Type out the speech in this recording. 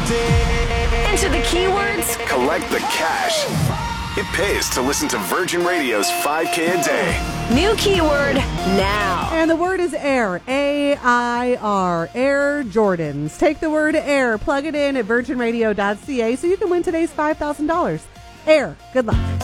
Enter the keywords. Collect the cash. It pays to listen to Virgin Radio's 5K a day. New keyword now. And the word is air. A-I-R. Air Jordans. Take the word air, plug it in at virginradio.ca so you can win today's $5,000. Air. Good luck.